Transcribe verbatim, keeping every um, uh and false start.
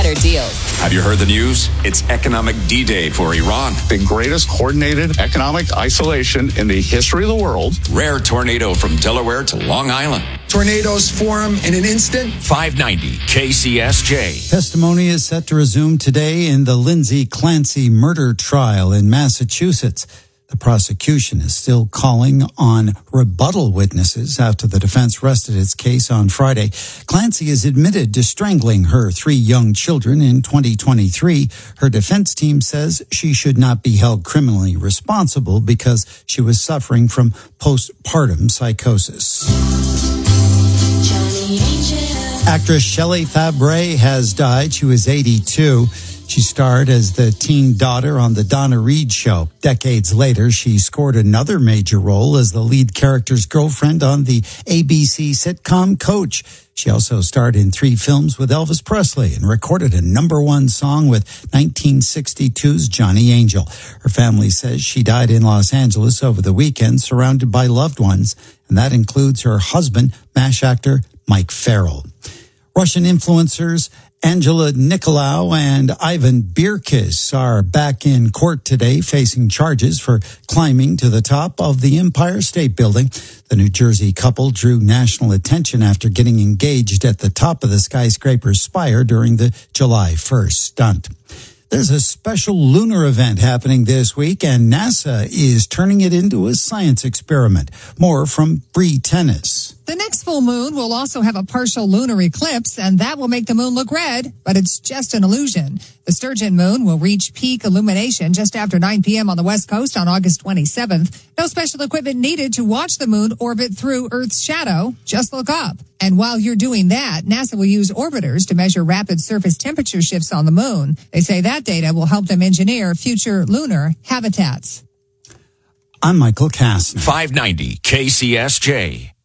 better deals. Have you heard the news? It's Economic D-Day for Iran. The greatest coordinated economic isolation in the history of the world. Rare tornado from Delaware to Long Island. Tornadoes form in an instant. five ninety K C S J. Testimony is set to resume today in the Lindsay Clancy murder trial in Massachusetts. The prosecution is still calling on rebuttal witnesses after the defense rested its case on Friday. Clancy is admitted to strangling her three young children in twenty twenty-three. Her defense team says she should not be held criminally responsible because she was suffering from postpartum psychosis. Actress Shelley Fabares has died. She was eighty-two. She starred as the teen daughter on The Donna Reed Show. Decades later, she scored another major role as the lead character's girlfriend on the A B C sitcom Coach. She also starred in three films with Elvis Presley and recorded a number one song with nineteen sixty-two's Johnny Angel. Her family says she died in Los Angeles over the weekend, surrounded by loved ones, and that includes her husband, MASH actor Mike Farrell. Russian influencers Angela Nicolau and Ivan Birkis are back in court today facing charges for climbing to the top of the Empire State Building. The New Jersey couple drew national attention after getting engaged at the top of the skyscraper's spire during the July first stunt. There's a special lunar event happening this week, and NASA is turning it into a science experiment. More from Bree Tennis. The next full moon will also have a partial lunar eclipse, and that will make the moon look red, but it's just an illusion. The Sturgeon moon will reach peak illumination just after nine p.m. on the West Coast on August twenty-seventh. No special equipment needed to watch the moon orbit through Earth's shadow. Just look up. And while you're doing that, NASA will use orbiters to measure rapid surface temperature shifts on the moon. They say that data will help them engineer future lunar habitats. I'm Michael Kastner. five ninety K C S J.